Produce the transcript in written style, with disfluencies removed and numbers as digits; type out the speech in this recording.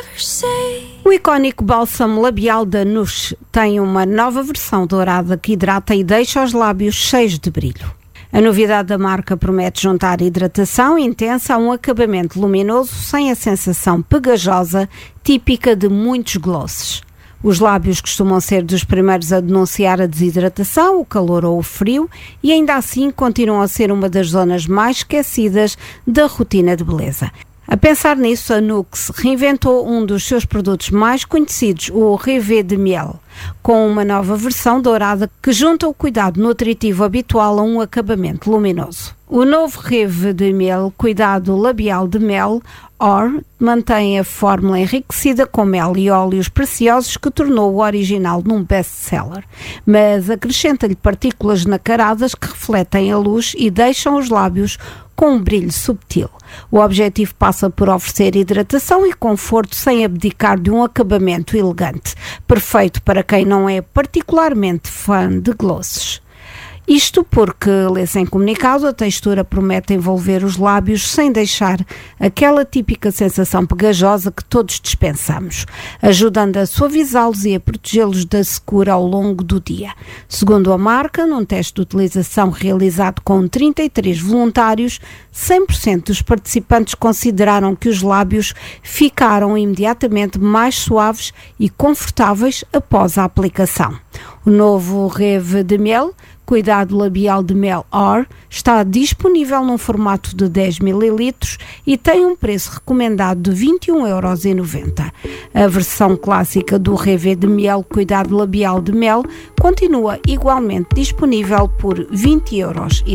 O icónico bálsamo labial da Nuxe tem uma nova versão dourada que hidrata e deixa os lábios cheios de brilho. A novidade da marca promete juntar hidratação intensa a um acabamento luminoso sem a sensação pegajosa típica de muitos glosses. Os lábios costumam ser dos primeiros a denunciar a desidratação, o calor ou o frio e ainda assim continuam a ser uma das zonas mais esquecidas da rotina de beleza. A pensar nisso, a Nuxe reinventou um dos seus produtos mais conhecidos, o Rêve de Miel, com uma nova versão dourada que junta o cuidado nutritivo habitual a um acabamento luminoso. O novo Rêve de Miel, cuidado labial de mel, OR, mantém a fórmula enriquecida com mel e óleos preciosos que tornou o original num best-seller, mas acrescenta-lhe partículas nacaradas que refletem a luz e deixam os lábios com um brilho subtil. O objetivo passa por oferecer hidratação e conforto sem abdicar de um acabamento elegante, perfeito para quem não é particularmente fã de glosses. Isto porque, lê-se em comunicado, a textura promete envolver os lábios sem deixar aquela típica sensação pegajosa que todos dispensamos, ajudando a suavizá-los e a protegê-los da secura ao longo do dia. Segundo a marca, num teste de utilização realizado com 33 voluntários, 100% dos participantes consideraram que os lábios ficaram imediatamente mais suaves e confortáveis após a aplicação. O novo Rêve de Miel, cuidado labial de mel OR, está disponível num formato de 10 ml e tem um preço recomendado de 21,90 €. A versão clássica do Rêve de Miel, cuidado labial de mel, continua igualmente disponível por 20 €.